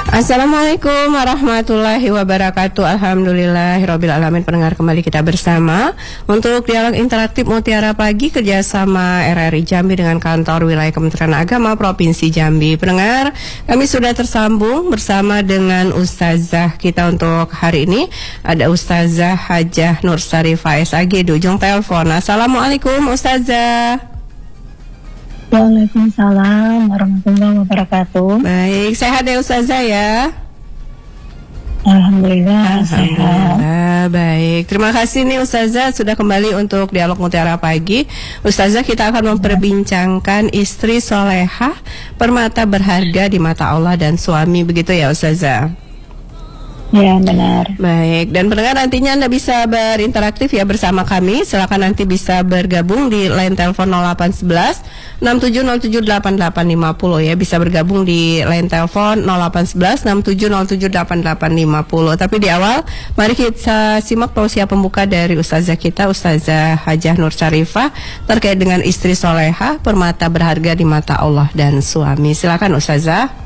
Assalamualaikum warahmatullahi wabarakatuh. Alhamdulillahirrabbilalamin. Pendengar, kembali kita bersama untuk dialog interaktif Mutiara Pagi kerjasama RRI Jambi dengan kantor wilayah Kementerian Agama Provinsi Jambi. Pendengar, kami sudah tersambung bersama dengan Ustazah kita untuk hari ini. Ada Ustazah Hajah Nur Sarifah SAG di ujung telepon. Assalamualaikum Ustazah. Waalaikumsalam warahmatullahi wabarakatuh. Baik, sehat ya Ustazah ya? Alhamdulillah sehat. Baik, terima kasih nih Ustazah sudah kembali untuk dialog Mutiara Pagi. Ustazah, kita akan memperbincangkan istri solehah, permata berharga di mata Allah dan suami, begitu ya Ustazah? Ya, benar. Baik, dan pendengar, nantinya Anda bisa berinteraktif ya bersama kami. Silakan nanti bisa bergabung di line telepon 0811 67078850 ya. Bisa bergabung di line telepon 0811 67078850. Tapi di awal, mari kita simak tausiah pembuka dari Ustazah kita, Ustazah Hajah Nur Sarifah, terkait dengan istri solehah, permata berharga di mata Allah dan suami. Silakan Ustazah.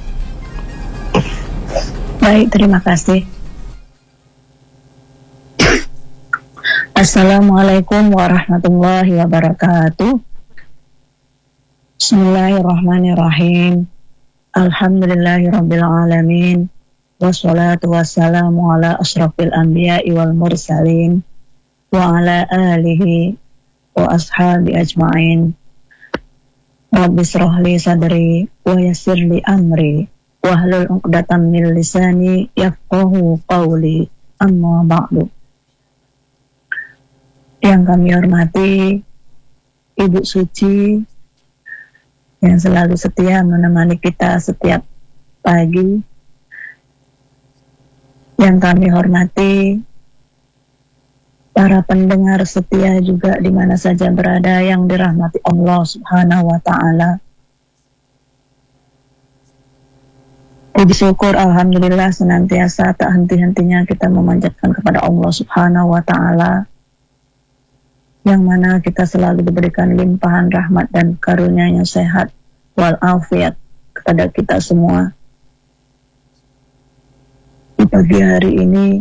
Baik, terima kasih. Assalamualaikum warahmatullahi wabarakatuh. Bismillahirrahmanirrahim. Alhamdulillahirrabbilalamin. Wassalatu wassalamu ala ashrafil anbiya'i wal mursalin wa ala alihi wa ashabi ajma'in. Rabbi shrah li sadri wa yassir li amri wahlul 'uqdatam min lisani yafqahu qawli, amma ba'du. Yang kami hormati Ibu Suci yang selalu setia menemani kita setiap pagi. Yang kami hormati para pendengar setia juga di mana saja berada yang dirahmati Allah Subhanahu wa taala. Puji syukur alhamdulillah senantiasa tak henti-hentinya kita memanjatkan kepada Allah Subhanahu wa taala, yang mana kita selalu diberikan limpahan rahmat dan karunia-Nya sehat wal afiat kepada kita semua. Di pagi hari ini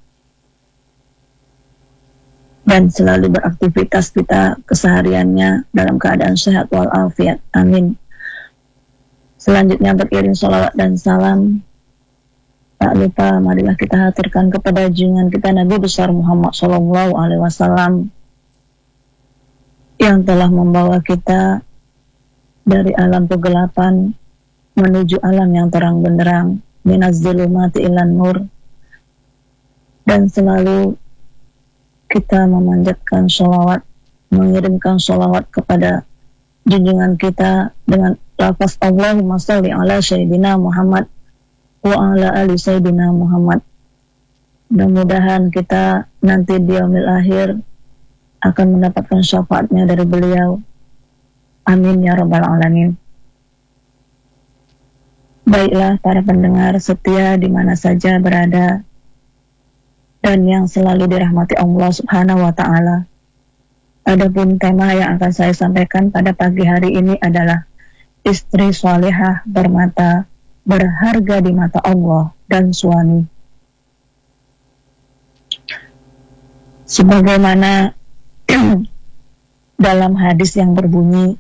dan selalu beraktivitas kita kesehariannya dalam keadaan sehat wal afiat. Amin. Selanjutnya beriring salawat dan salam, tak lupa marilah kita haturkan kepada junjungan kita Nabi besar Muhammad SAW yang telah membawa kita dari alam kegelapan menuju alam yang terang benderang, minaz zulumati ilan nur, dan selalu kita memanjatkan sholawat, mengirimkan sholawat kepada junjungan kita dengan lafaz Allahumma sholli ala sayyidina Muhammad wa ala ali sayyidina Muhammad. Mudah-mudahan kita nanti di yaumil akhir akan mendapatkan syafaatnya dari beliau. Amin ya rabbal alamin. Baiklah para pendengar setia di mana saja berada dan yang selalu dirahmati Allah Subhanahu wa taala. Adapun tema yang akan saya sampaikan pada pagi hari ini adalah istri salihah bermata berharga di mata Allah dan suami. Sebagaimana dalam hadis yang berbunyi,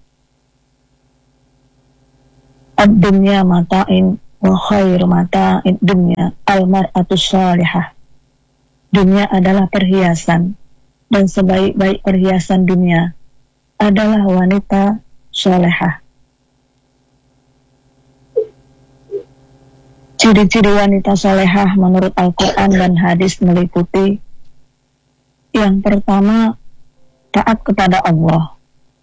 ad-dunya mata'in wa khair mata'in dunya al-mar'atu salihah. Dunia adalah perhiasan dan sebaik-baik perhiasan dunia adalah wanita salihah. Ciri-ciri wanita solehah menurut Al-Quran dan hadis meliputi: yang pertama, taat kepada Allah.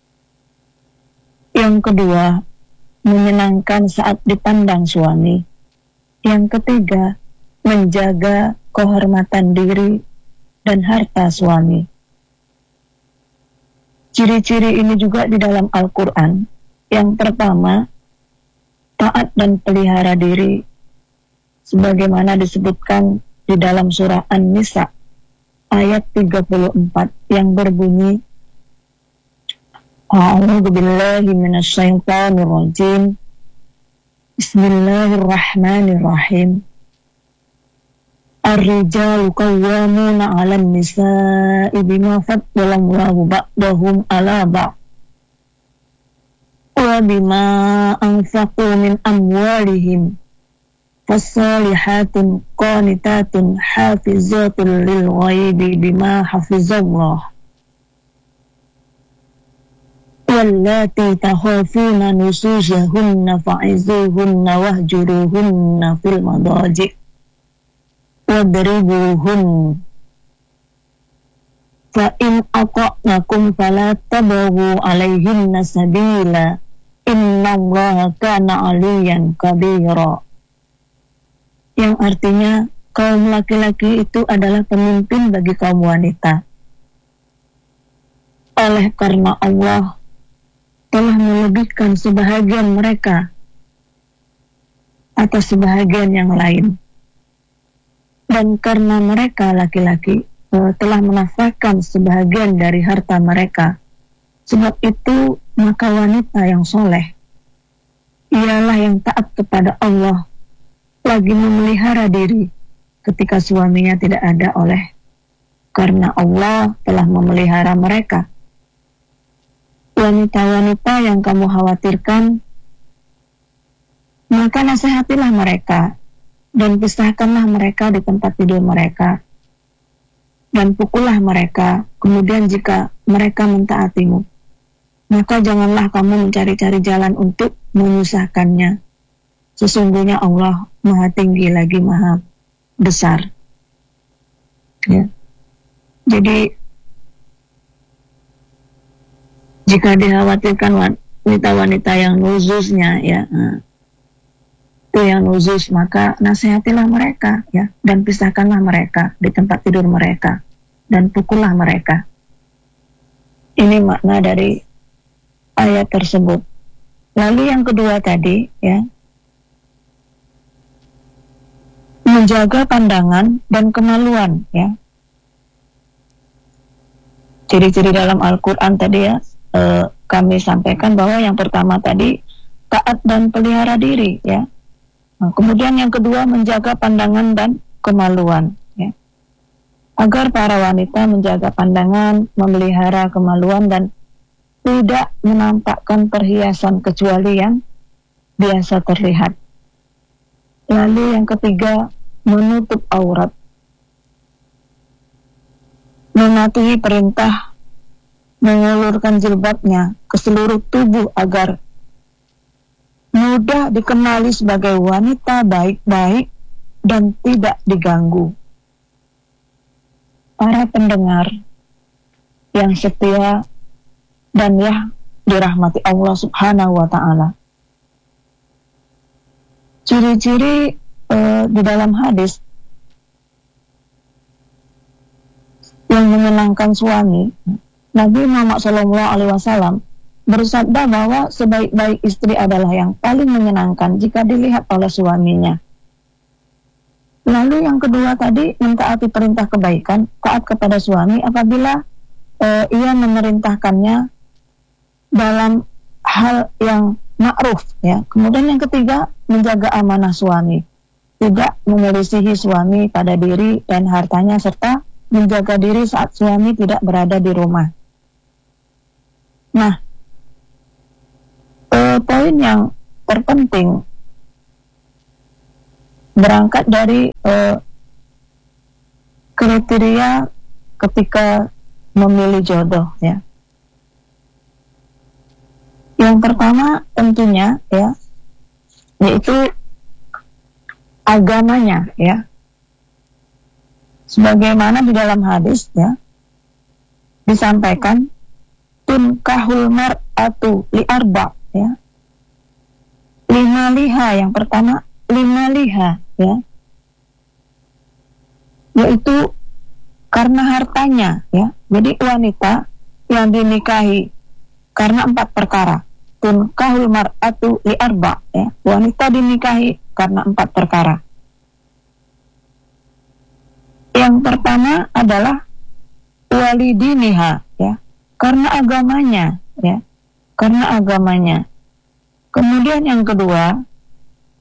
Yang kedua, menyenangkan saat dipandang suami. Yang ketiga, menjaga kehormatan diri dan harta suami. Ciri-ciri ini juga di dalam Al-Quran. Yang pertama, taat dan pelihara diri, sebagaimana disebutkan di dalam surah An-Nisa ayat 34 yang berbunyi, A'udzu billahi minasyaitonir rajim. Bismillahirrahmanirrahim. Ar-rijalu qawwamuna 'alan nisa'i bima faddalallahu ba'dahum 'ala ba'd wa bima anfaqu min amwalihim. Fasalihatun qanitatun hafizatun lil ghaibi bima hafizallah. Wallati takhafuna nusuzahunna fa'izuhunna wahjuruhunna fil madaji' wadribuhun fa in aqa'nakum fala tabghu 'alaihinna sabila innallaha kana 'aliyan kabira. Yang artinya kaum laki-laki itu adalah pemimpin bagi kaum wanita. Oleh karena Allah telah melebihkan sebahagian mereka atas sebahagian yang lain. Dan karena mereka laki-laki telah menafkahkan sebahagian dari harta mereka, sebab itu maka wanita yang soleh ialah yang taat kepada Allah, lagi memelihara diri ketika suaminya tidak ada, oleh karena Allah telah memelihara mereka. Wanita-wanita yang kamu khawatirkan, maka nasihatilah mereka dan pisahkanlah mereka di tempat tidur mereka, dan pukullah mereka. Kemudian jika mereka mentaatimu, maka janganlah kamu mencari-cari jalan untuk menyusahkannya. Sesungguhnya Allah Maha Tinggi lagi Maha Besar. Ya. Jadi jika dikhawatirkan wanita-wanita yang nuzuznya, ya, yang nuzus, maka nasihatilah mereka, ya, dan pisahkanlah mereka di tempat tidur mereka, dan pukullah mereka. Ini makna dari ayat tersebut. Lalu yang kedua tadi, ya, menjaga pandangan dan kemaluan, ya. Ciri-ciri dalam Al-Quran tadi, ya, kami sampaikan bahwa yang pertama tadi taat dan pelihara diri, ya. Nah, kemudian yang kedua menjaga pandangan dan kemaluan, ya. Agar para wanita menjaga pandangan, memelihara kemaluan, dan tidak menampakkan perhiasan kecuali yang biasa terlihat. Lalu yang ketiga menutup aurat, mematuhi perintah mengulurkan jilbabnya ke seluruh tubuh agar mudah dikenali sebagai wanita baik-baik dan tidak diganggu. Para pendengar yang setia dan ya dirahmati Allah Subhanahu wa Ta'ala, ciri-ciri di dalam hadis yang menyenangkan suami, Nabi Muhammad SAW bersabda bahwa sebaik-baik istri adalah yang paling menyenangkan jika dilihat oleh suaminya. Lalu yang kedua tadi, mentaati perintah kebaikan, taat kepada suami apabila ia memerintahkannya dalam hal yang ma'ruf, ya. Kemudian yang ketiga, menjaga amanah suami, tidak menyelisihi suami pada diri dan hartanya, serta menjaga diri saat suami tidak berada di rumah. Nah, poin yang terpenting berangkat dari kriteria ketika memilih jodoh, ya. Yang pertama tentunya, ya, yaitu agamanya, ya. Sebagaimana di dalam hadis, ya, disampaikan tunkahul mar'atu li'arba, ya. 5 liha. Yang pertama 5 liha, ya, yaitu karena hartanya, ya. Jadi wanita yang dinikahi karena 4 perkara. Tunkahul mar'atu li'arba, ya. Wanita dinikahi karena 4 perkara. Yang pertama adalah walidiniha, ya, karena agamanya, ya, karena agamanya. Kemudian yang kedua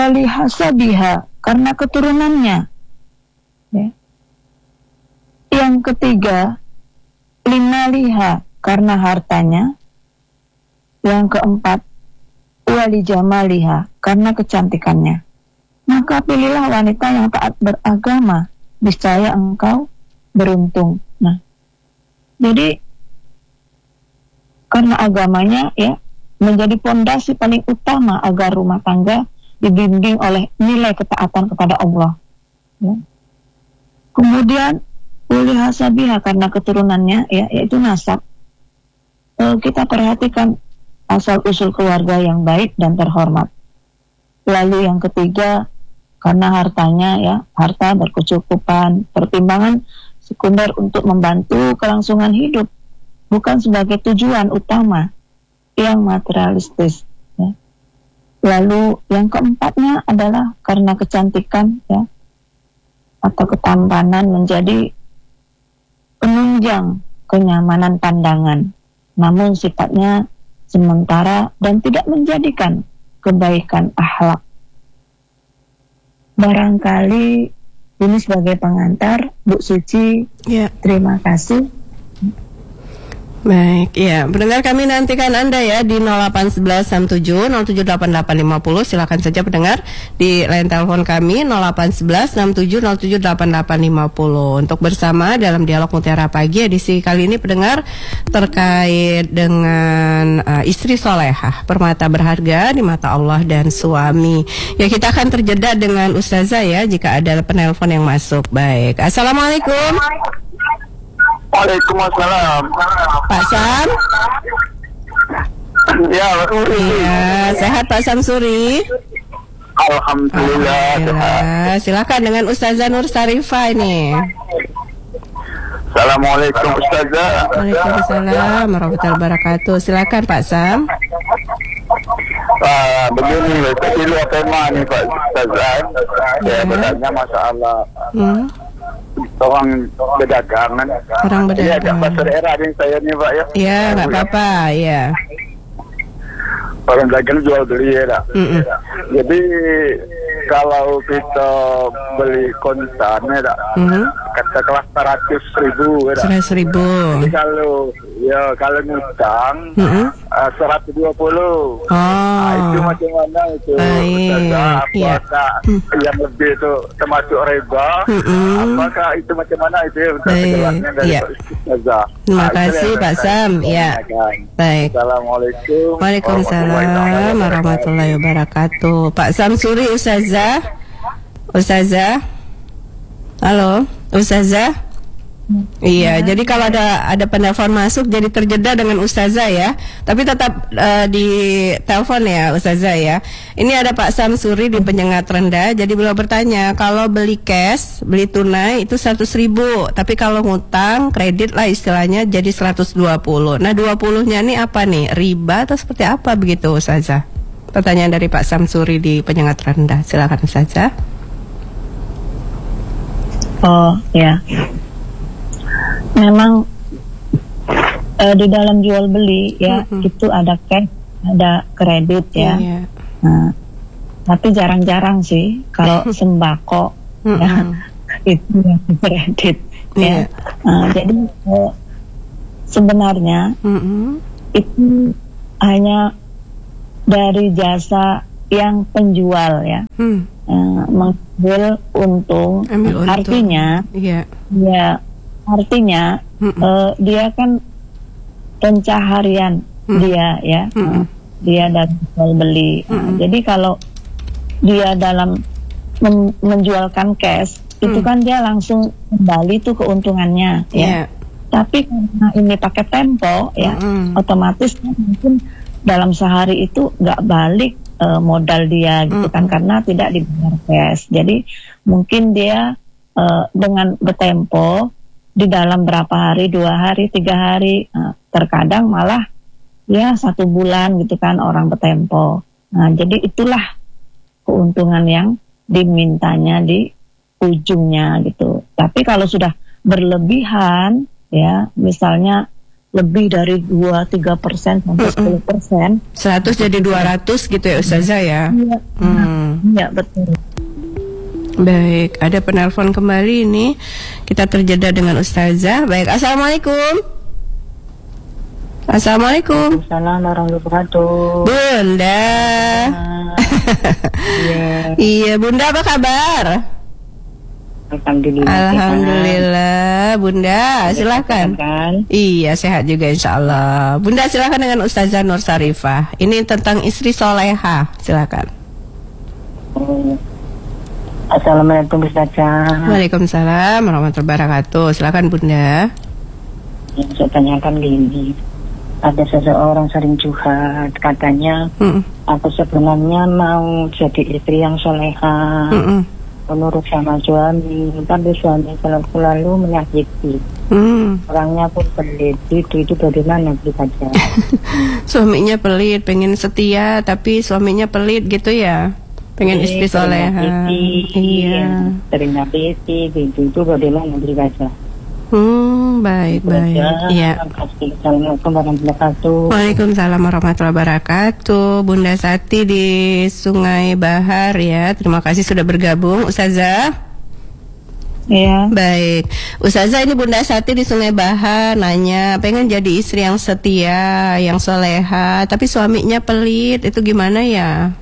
walihasabiha, karena keturunannya. Ya. Yang ketiga, limaliha, karena hartanya. Yang keempat, walijamaliha, karena kecantikannya. Maka pilihlah wanita yang taat beragama, niscaya engkau beruntung. Nah, jadi karena agamanya ya menjadi pondasi paling utama agar rumah tangga dibimbing oleh nilai ketaatan kepada Allah. Ya. Kemudian ulihasabiha, karena keturunannya ya, yaitu nasab. Kita perhatikan asal usul keluarga yang baik dan terhormat. Lalu yang ketiga, karena hartanya ya, harta berkecukupan, pertimbangan sekunder untuk membantu kelangsungan hidup, bukan sebagai tujuan utama yang materialistis. Ya. Lalu yang keempatnya adalah karena kecantikan ya, atau ketampanan menjadi penunjang kenyamanan pandangan, namun sifatnya sementara dan tidak menjadikan kebaikan akhlak. Barangkali ini sebagai pengantar, Bu Suci. Ya. Terima kasih. Baik, ya. Pendengar, kami nantikan Anda ya di 081167078850. Silakan saja pendengar di line telepon kami 081167078850 untuk bersama dalam dialog Mutiara Pagi edisi kali ini pendengar terkait dengan istri solehah, permata berharga di mata Allah dan suami. Ya, kita akan terjeda dengan Ustazah ya jika ada penelpon yang masuk. Baik. Assalamualaikum. Waalaikumsalam. Pak Sam? Ya, Iya, sehat Pak Samsuri? Alhamdulillah. Alhamdulillah. Silakan dengan Ustazah Nur Sarifah ini. Assalamualaikum Ustazah. Waalaikumsalam warahmatullahi wabarakatuh. Silakan Pak Sam. Begini, tadi luar tema nih Pak Ustazah. Ya, sebenarnya masalah orang berdagangan. Orang Ini agak berdagang. bahasa daerah nih saya nih Pak ya. Iya, nggak apa-apa. Ya. Orang dagang jual beli ya. Jadi kalau kita beli kontan ya, katakanlah 100.000 ya. 100.000. Jadi kalau ngutang 120. Itu macam mana itu? Baik. Apakah yang lebih itu termasuk riba? Apakah itu macam mana itu? Baik. Iya. Terima kasih Pak Sam. Ya. Baik. Assalamualaikum. Waalaikumsalam warahmatullahi wabarakatuh. Pak Samsuri, Ustazah. Halo, Ustazah. Iya, jadi kalau ada penelpon masuk jadi terjeda dengan Ustazah ya. Tapi tetap di telepon ya Ustazah ya. Ini ada Pak Samsuri di Penyengat Rendah. Jadi beliau bertanya, kalau beli cash, beli tunai itu 100.000, tapi kalau ngutang kredit lah istilahnya jadi 120. Nah, 20-nya ini apa nih? Riba atau seperti apa begitu Ustazah? Pertanyaan dari Pak Samsuri di Penyengat Rendah. Silakan Ustazah. Oh ya. Memang di dalam jual beli ya itu ada cash, ada kredit ya. Nah, tapi jarang-jarang sih kalau sembako ya, itu yang kredit ya. Jadi sebenarnya itu hanya dari jasa yang penjual ya, mengambil untung. Artinya ya. Artinya dia kan pencaharian dia ya, dia dari jual beli. Jadi kalau dia dalam menjualkan cash itu kan dia langsung kembali tuh keuntungannya ya. Tapi karena ini pakai tempo ya, otomatis mungkin dalam sehari itu nggak balik modal dia gitu kan, karena tidak dibayar cash. Jadi mungkin dia dengan bertempo di dalam berapa hari, 2 hari, 3 hari, terkadang malah ya 1 bulan gitu kan orang bertempo. Nah, jadi itulah keuntungan yang dimintanya di ujungnya gitu. Tapi kalau sudah berlebihan ya, misalnya lebih dari 2-3% sampai 10%. 100 jadi 200 gitu ya Ustazah ya. Iya, iya betul. Baik, ada penelpon kembali ini. Kita terjeda dengan Ustazah. Baik, Assalamualaikum. Assalamualaikum. Assalamualaikum warahmatullahi wabarakatuh. Bunda. Iya, Bunda apa kabar? Alhamdulillah. Alhamdulillah, Bunda. Silakan. Iya, sehat juga insya Allah. Bunda silakan dengan Ustazah Nur Sarifah. Ini tentang istri soleha. Silakan. Assalamualaikum Ustazah. Waalaikumsalam warahmatullahi wabarakatuh. Silakan Bunda. Yang saya tanyakan gini, ada seseorang sering curhat, katanya aku sebenarnya mau jadi istri yang soleha, menurut sama suami, tapi suami selalu menyakiti. Orangnya pun pelit, itu bagaimana Ustazah? Suaminya pelit, pengen setia, tapi suaminya pelit gitu ya? Pengen istri soleha. Iya. Sering nyakiti, itu bagaimana Ustazah? Baik. Iya. Assalamualaikum warahmatullahi wabarakatuh. Waalaikumsalam warahmatullahi wabarakatuh. Bunda Sati di Sungai Bahar ya. Terima kasih sudah bergabung, Ustazah. Iya. Baik, Ustazah ini Bunda Sati di Sungai Bahar nanya pengen jadi istri yang setia, yang soleha, tapi suaminya pelit. Itu gimana ya?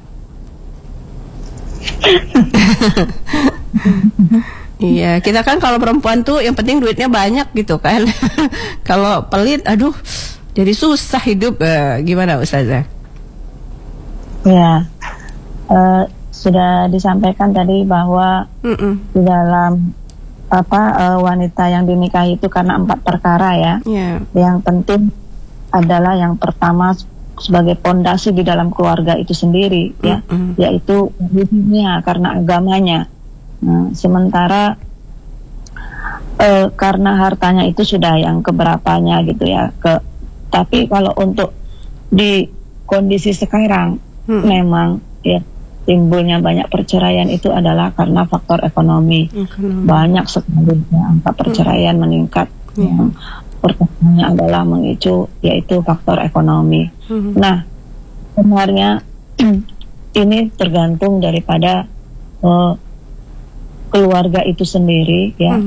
Iya, kita kan kalau perempuan tuh yang penting duitnya banyak gitu kan. Kalau pelit, aduh, jadi susah hidup. Gimana Ustazah? Ya, sudah disampaikan tadi bahwa di dalam wanita yang dinikahi itu karena 4 perkara ya. Yeah. Yang penting adalah yang pertama sebagai pondasi di dalam keluarga itu sendiri ya, yaitu hidupnya karena agamanya. Nah, sementara karena hartanya itu sudah yang keberapanya gitu ya. Tapi kalau untuk di kondisi sekarang memang ya timbulnya banyak perceraian itu adalah karena faktor ekonomi. Banyak sekali ya, angka perceraian meningkat. Pertanyaannya adalah memicu yaitu faktor ekonomi. Nah, sebenarnya ini tergantung daripada keluarga itu sendiri ya,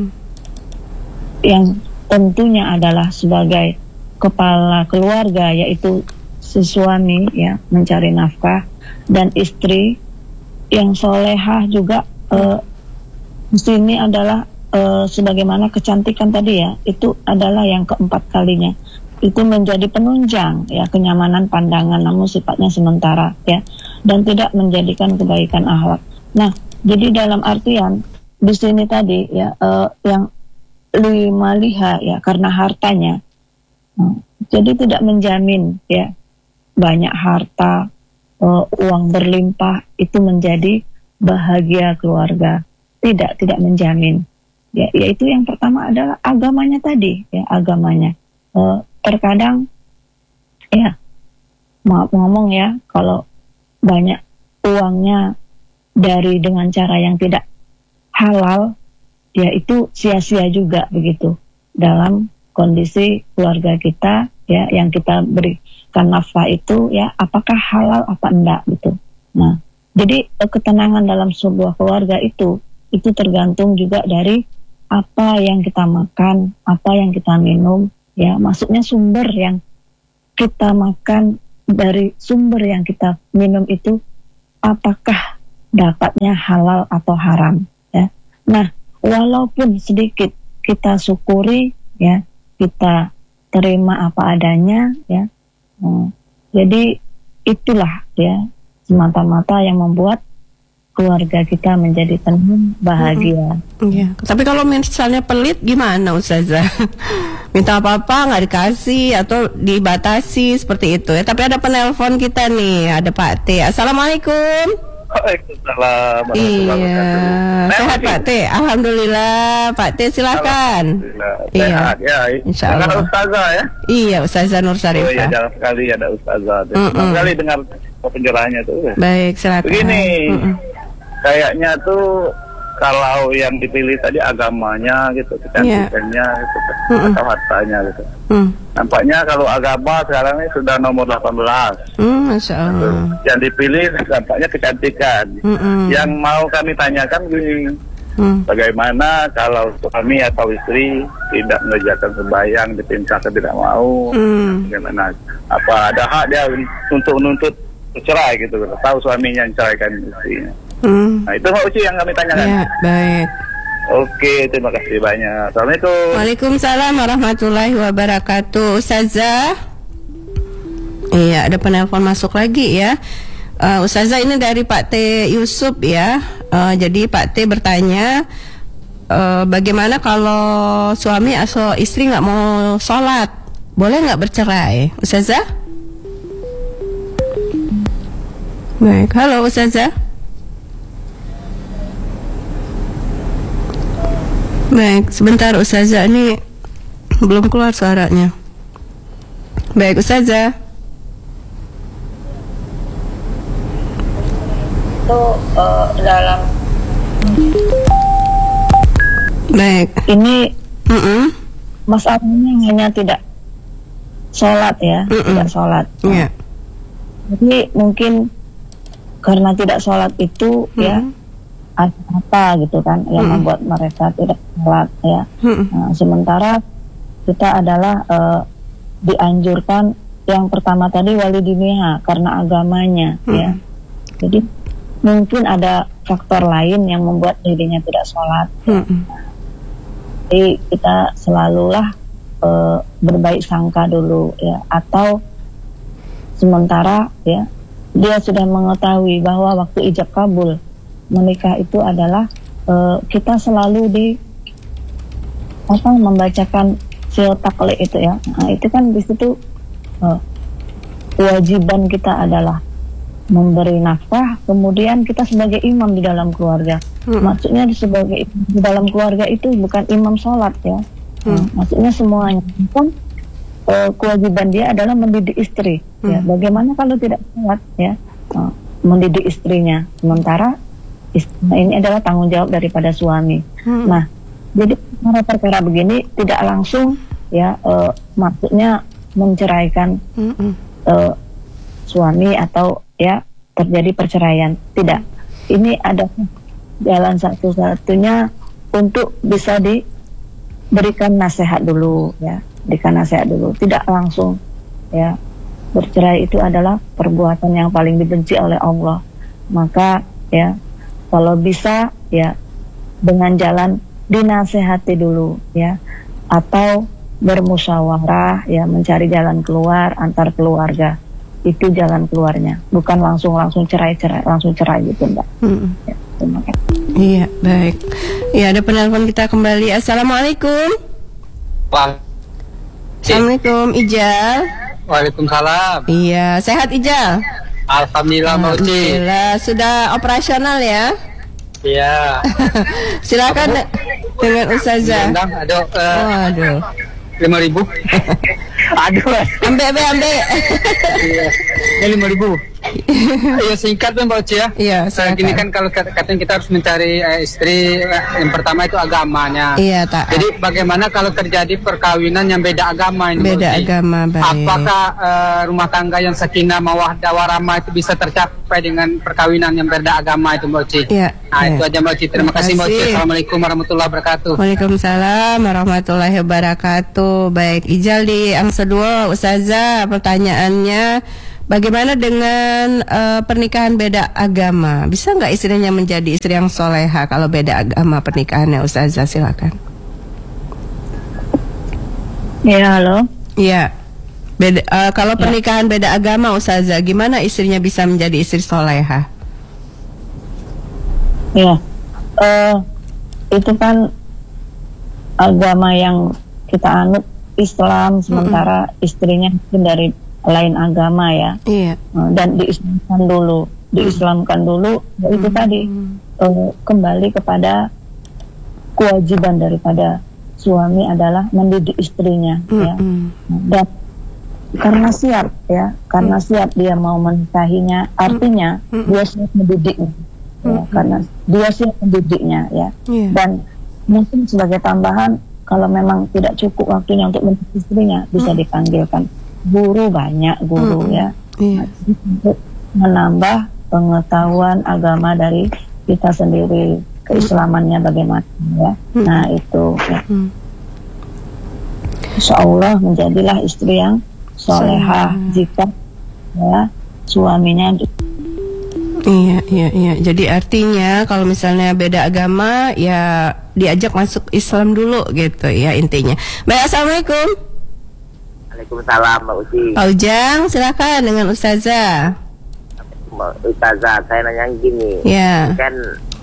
yang tentunya adalah sebagai kepala keluarga yaitu si suami ya mencari nafkah, dan istri yang solehah juga di sini adalah sebagaimana kecantikan tadi ya, itu adalah yang keempat kalinya. Itu menjadi penunjang ya kenyamanan pandangan, namun sifatnya sementara ya, dan tidak menjadikan kebaikan akhlak. Nah, jadi dalam artian di sini tadi ya yang 5 liha ya karena hartanya. Jadi tidak menjamin ya banyak harta, uang berlimpah itu menjadi bahagia keluarga. Tidak menjamin. Ya, yaitu yang pertama adalah agamanya tadi ya, agamanya. Terkadang ya maaf ngomong ya, kalau banyak uangnya dengan cara yang tidak halal ya, itu sia-sia juga begitu dalam kondisi keluarga kita ya, yang kita berikan nafkah itu ya, apakah halal apa enggak gitu. Nah, jadi ketenangan dalam sebuah keluarga itu tergantung juga dari apa yang kita makan, apa yang kita minum, ya maksudnya sumber yang kita makan, dari sumber yang kita minum itu apakah dapatnya halal atau haram, ya. Nah, walaupun sedikit kita syukuri, ya, kita terima apa adanya, ya. Jadi itulah ya semata-mata yang membuat keluarga kita menjadi tenang, bahagia. Iya. Tapi kalau misalnya pelit gimana Ustazah? Minta apa-apa nggak dikasih atau dibatasi seperti itu ya. Tapi ada penelpon kita nih, ada Pak T. Assalamualaikum. Waalaikumsalam. Iya. Sehat Pak T. Alhamdulillah. Pak T silakan. Sehat ya. Insya Allah. Dengan Ustazah ya. Iya, Ustazah Nur Sarifah. Oh iya, jarang sekali ada Ustazah. Jarang sekali dengar penjelasannya tuh. Baik, silakan. Begini. Kayaknya tuh kalau yang dipilih tadi agamanya gitu, kecantikannya gitu, atau hartanya gitu. Nampaknya kalau agama sekarang ini sudah nomor 18. Masya Allah. Yang dipilih nampaknya kecantikan. Yang mau kami tanyakan gini, bagaimana kalau suami atau istri tidak mengerjakan sembahyang, diperintahkan tidak mau, bagaimana? Apa ada hak dia untuk menuntut cerai gitu, tahu suaminya menceraikan istrinya. Nah itu Mbak Uci yang kami tanyakan. Ya, baik. Oke, terima kasih banyak. Assalamualaikum. Waalaikumsalam warahmatullahi wabarakatuh. Ustazah. Iya, ada penelpon masuk lagi ya. Ustazah, ini dari Pak T Yusuf ya. Jadi Pak T bertanya, bagaimana kalau suami atau istri nggak mau sholat, boleh nggak bercerai, Ustazah? Baik, halo Ustazah. Baik, sebentar Ustazah, ini belum keluar suaranya. Baik Ustazah. Itu dalam Baik. ini masalahnya hanya tidak sholat ya, tidak sholat. Iya. Jadi mungkin karena tidak sholat itu ya apa gitu kan yang membuat mereka tidak sholat ya. Nah, sementara kita adalah dianjurkan yang pertama tadi wali diniha karena agamanya ya. Jadi mungkin ada faktor lain yang membuat dirinya tidak sholat. Jadi kita selalulah berbaik sangka dulu ya, atau sementara ya dia sudah mengetahui bahwa waktu ijab kabul menikah itu adalah kita selalu membacakan sil takli itu ya. Nah, itu kan di situ kewajiban kita adalah memberi nafkah, kemudian kita sebagai imam di dalam keluarga. Maksudnya sebagai di dalam keluarga itu bukan imam sholat ya. Maksudnya semuanya. Kewajiban dia adalah mendidik istri. Ya. Bagaimana kalau tidak sholat ya, mendidik istrinya. Sementara ini adalah tanggung jawab daripada suami. Nah, jadi perkara begini tidak langsung ya, maksudnya menceraikan suami atau ya terjadi perceraian. Tidak. Ini ada jalan satu-satunya untuk bisa diberikan nasihat dulu ya, berikan nasihat dulu. Tidak langsung ya. Bercerai itu adalah perbuatan yang paling dibenci oleh Allah. Maka ya kalau bisa ya dengan jalan dinasehati dulu ya, atau bermusyawarah ya, mencari jalan keluar antar keluarga. Itu jalan keluarnya, bukan langsung cerai gitu Mbak. Ya, terima kasih. Iya, baik. Iya, ada penelpon kita kembali. Assalamualaikum. Assalamualaikum, Ijal. Waalaikumsalam. Iya, sehat Ijal? Alhamdulillah, Mbak Uci. Alhamdulillah, sudah operasional ya? Iya. Silakan dengan Ustazah. Aduh, aduh. 5.000. Aduh. Ambe. Iya. 5.000. Iya, singkat Mbak Uci ya. Iya, gini kan kalau katanya kita harus mencari istri, yang pertama itu agamanya. Iya, tak. Jadi bagaimana kalau terjadi perkawinan yang beda agama ini? Beda agama, baik. Apakah rumah tangga yang sakinah mawaddah warahmah itu bisa tercapai dengan perkawinan yang beda agama itu Mbak Uci? Iya. Nah, itu aja Mbak Uci. Terima kasih Mbak Uci. Assalamualaikum warahmatullahi wabarakatuh. Waalaikumsalam warahmatullahi wabarakatuh. Baik, Ijal di angsa 2, Ustazah, pertanyaannya, bagaimana dengan pernikahan beda agama? Bisa nggak istrinya menjadi istri yang soleha kalau beda agama pernikahannya, Ustazah? Silakan. Ya, halo. Iya. Kalau pernikahan beda agama, Ustazah, gimana istrinya bisa menjadi istri soleha? Ya, itu kan agama yang kita anut Islam, sementara istrinya mungkin dari lain agama ya. Iya. Dan diislamkan dulu, itu tadi kembali kepada kewajiban daripada suami adalah mendidik istrinya ya. Dan karena siap dia mau menikahinya, artinya dia siap mendidiknya. ya, karena dia sih pendidiknya ya. Dan mungkin sebagai tambahan, kalau memang tidak cukup waktunya untuk mendidik istrinya, bisa dipanggilkan guru, banyak guru ya, untuk menambah pengetahuan agama dari kita sendiri, keislamannya bagaimana ya. Nah itu ya. Insya Allah menjadilah istri yang solehah jika ya suaminya. Iya. Jadi artinya kalau misalnya beda agama ya diajak masuk Islam dulu gitu ya intinya. Baik, assalamualaikum. Waalaikumsalam Mbak Uci. Pak Ujang, silakan dengan Ustazah. Ustazah, saya nanya gini. Ya. Kan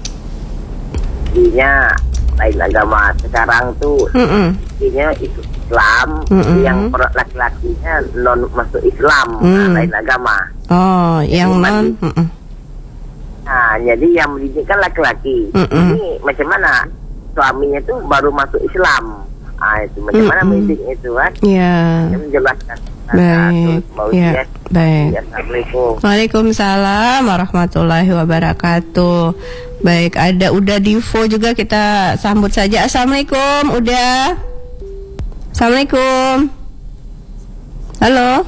dinya lain agama sekarang tuh, dinya Islam, yang laki-lakinya non masuk Islam, lain agama. Oh, jadi yang non. Nah, jadi yang mendidik kan laki-laki. Ini macam mana suaminya tuh baru masuk Islam? Ah, itu macam mana mendidiknya itu kan? Iya. Menjelaskan. Baik. Ya. Baik. Assalamualaikum. Waalaikumsalam warahmatullahi wabarakatuh. Baik, ada Uda Divo juga, kita sambut saja. Assalamualaikum, Uda. Assalamualaikum. Halo.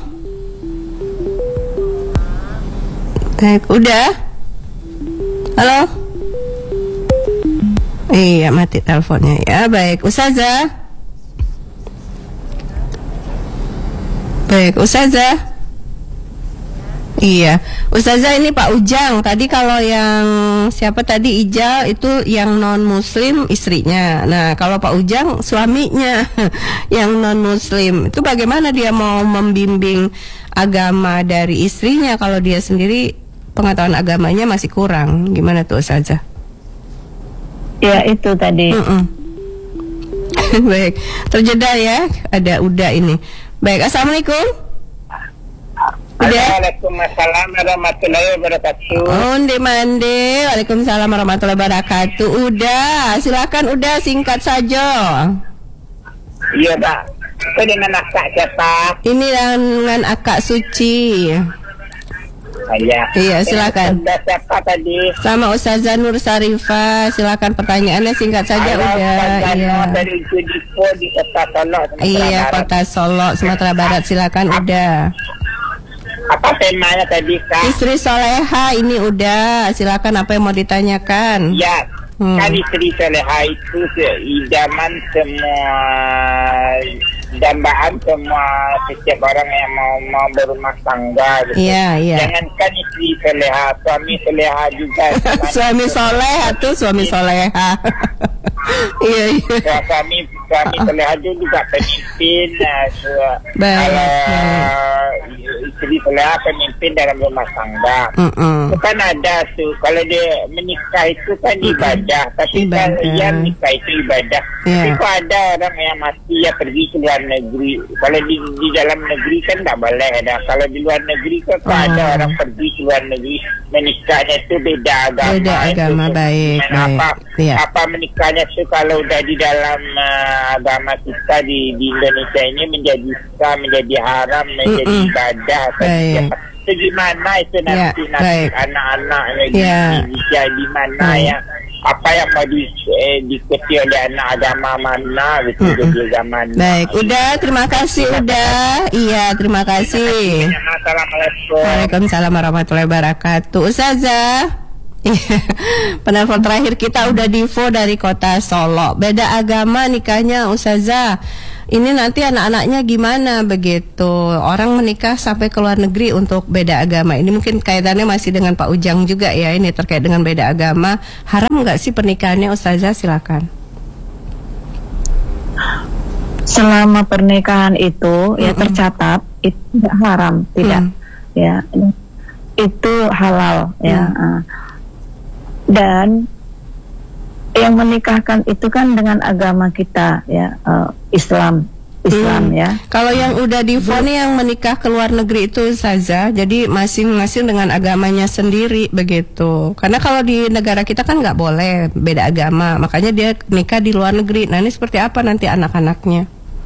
Baik, Uda. Halo. Iya, mati teleponnya ya. Baik, Ustazah. Baik, Ustazah. Iya, Ustazah, ini Pak Ujang. Tadi kalau yang siapa tadi, Ijal, itu yang non muslim istrinya. Nah, kalau Pak Ujang suaminya yang non muslim, itu bagaimana dia mau membimbing agama dari istrinya kalau dia sendiri pengetahuan agamanya masih kurang? Gimana tuh Ustazah? Ya itu tadi. Baik, terjeda ya. Ada Uda ini. Baik, assalamualaikum. Waalaikumsalam warahmatullahi wabarakatuh. Onde mande. Waalaikumsalam warahmatullahi wabarakatuh. Udah, silakan Udah, singkat saja. Iya, Pak. Itu dengan akak siapa? Ini dengan akak Suci. Iya, silakan. Siapa tadi? Sama Ustazah Nur Sarifah. Silakan pertanyaannya singkat saja. Udah. Iya. Dari Judipo di Kota Solo. Iya, Kota Solo, Sumatera Barat. Silakan Udah. Apa temanya tadi, Kak? Istri soleha ini Udah. Silakan, apa yang mau ditanyakan? Ya, kan istri soleha itu idaman semua, dambaan semua setiap orang yang mau berumah tangga gitu. Iya. Jangankan istri soleha, suami soleha juga. Suami soleh atau suami soleha. Iya. Suami soleha juga pemimpin. Kalau istri soleha pemimpin dalam rumah tangga. Itu kan ada tuh, kalau dia menikah itu kan ibadah, tapi kan yang nikah itu ibadah. Tapi kok ada orang yang mati ya pergi ke luar negeri. Kalau di dalam negeri kan tak boleh ada. Kalau di luar negeri kan ada orang pergi ke luar negeri, menikahnya itu beda agama. Beda agama, baik. Apa menikahnya itu kalau udah di dalam agama kita di Indonesia ini menjadi sah, menjadi haram, menjadi ibadah. Itu gimana itu nanti anak-anak di mana ya? Apa yang mau diikuti oleh anak agama mana gitu, jadi agama mana. Baik, Udah, terima kasih Udah. Iya, terima kasih. Assalamualaikum. Waalaikumsalam warahmatullahi wabarakatuh. Ustazah. Penelpon terakhir kita Udah Divo dari Kota Solo. Beda agama nikahnya Ustazah. Ini nanti anak-anaknya gimana begitu? Orang menikah sampai ke luar negeri untuk beda agama. Ini mungkin kaitannya masih dengan Pak Ujang juga ya. Ini terkait dengan beda agama. Haram nggak sih pernikahannya Ustazah? Silakan. Selama pernikahan itu ya tercatat, itu tidak haram, tidak. Ya, itu halal ya. Dan yang menikahkan itu kan dengan agama kita ya, Islam ya. Kalau yang Udah Divo nih yang menikah ke luar negeri itu Saza, jadi masing-masing dengan agamanya sendiri begitu. Karena kalau di negara kita kan nggak boleh beda agama, makanya dia nikah di luar negeri. Nah ini seperti apa nanti anak-anaknya?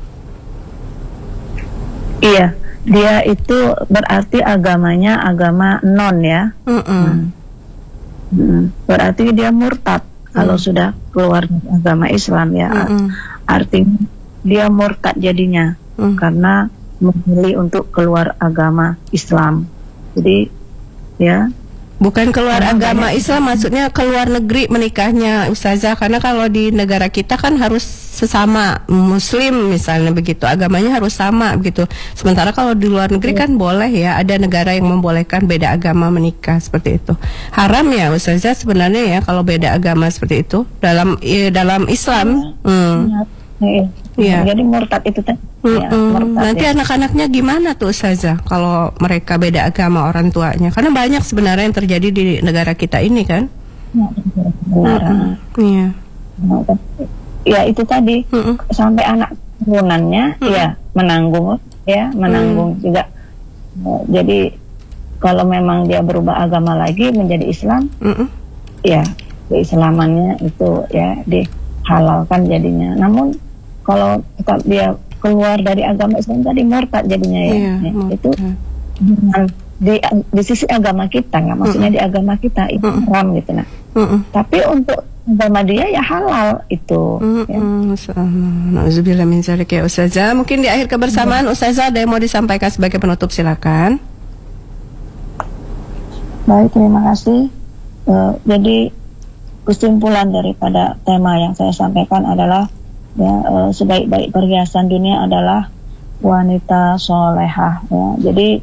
Iya, dia itu berarti agamanya agama non ya. berarti dia murtad. Kalau sudah keluar agama Islam ya, artinya dia murtad jadinya karena memilih untuk keluar agama Islam. Jadi ya, bukan keluar agama Islam, maksudnya keluar negeri menikahnya Ustazah. Karena kalau di negara kita kan harus sesama Muslim misalnya begitu, agamanya harus sama begitu. Sementara kalau di luar negeri kan boleh ya, ada negara yang membolehkan beda agama menikah seperti itu. Haram ya Ustazah sebenarnya ya kalau beda agama seperti itu dalam Islam. Iya. Jadi murtad itu teh. Ya, nanti anak-anaknya gimana tuh Ustazah kalau mereka beda agama orang tuanya? Karena banyak sebenarnya yang terjadi di negara kita ini kan. Benar. Iya. Ya itu tadi sampai anak turunannya ya menanggung juga. Jadi kalau memang dia berubah agama lagi menjadi Islam, ya keislamannya itu ya dihalalkan jadinya. Namun kalau tetap dia keluar dari agama Islam tadi murtad jadinya itu di sisi agama kita, nggak maksudnya di agama kita itu haram gitu nah. Tapi untuk agama dia ya halal itu. Nauzubillah min dzalik ya Ustazah. Mungkin di akhir kebersamaan Ustazah ada yang mau disampaikan sebagai penutup, silakan. Baik, terima kasih. Jadi kesimpulan daripada tema yang saya sampaikan adalah sebaik-baik perhiasan dunia adalah wanita solehah. Ya. Jadi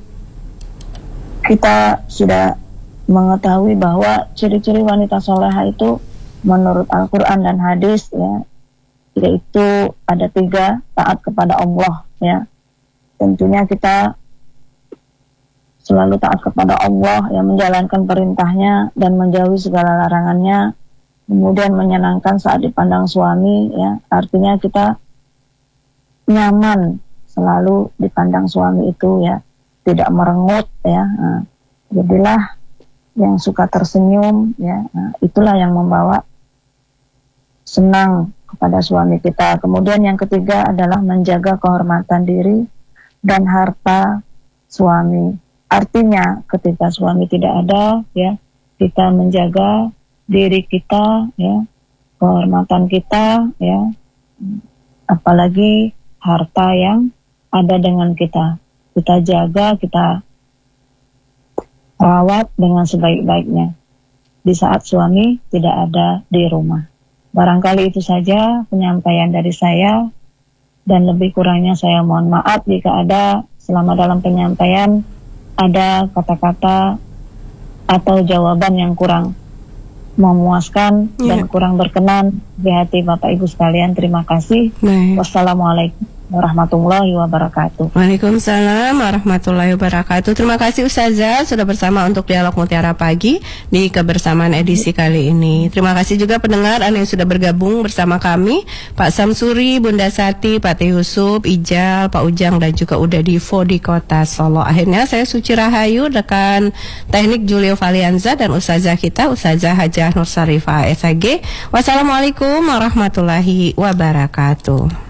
kita sudah mengetahui bahwa ciri-ciri wanita solehah itu menurut Al-Quran dan hadis ya, yaitu ada 3: taat kepada Allah ya. Tentunya kita selalu taat kepada Allah ya, menjalankan perintahnya dan menjauhi segala larangannya. Kemudian menyenangkan saat dipandang suami ya, artinya kita nyaman selalu dipandang suami itu ya, tidak merengut ya. Jadilah yang suka tersenyum ya, itulah yang membawa senang kepada suami kita. Kemudian yang ketiga adalah menjaga kehormatan diri dan harta suami. Artinya ketika suami tidak ada ya, kita menjaga diri kita ya, kehormatan kita ya, apalagi harta yang ada dengan kita jaga, kita rawat dengan sebaik-baiknya di saat suami tidak ada di rumah. Barangkali itu saja penyampaian dari saya, dan lebih kurangnya saya mohon maaf jika ada selama dalam penyampaian ada kata-kata atau jawaban yang kurang memuaskan dan kurang berkenan di hati Bapak Ibu sekalian. Terima kasih. Wassalamualaikum warahmatullahi wabarakatuh. Waalaikumsalam warahmatullahi wabarakatuh. Terima kasih Ustazah sudah bersama untuk Dialog Mutiara Pagi di kebersamaan edisi kali ini. Terima kasih juga pendengar Anda yang sudah bergabung bersama kami, Pak Samsuri, Bunda Sati, Pak Teh Yusuf, Ijal, Pak Ujang, dan juga Uda Divo di Kota Solo. Akhirnya saya Suci Rahayu, rekan teknik Julio Valianza, dan Ustazah kita Ustazah Hajah Nur Sarifah SAG. Wassalamualaikum warahmatullahi wabarakatuh.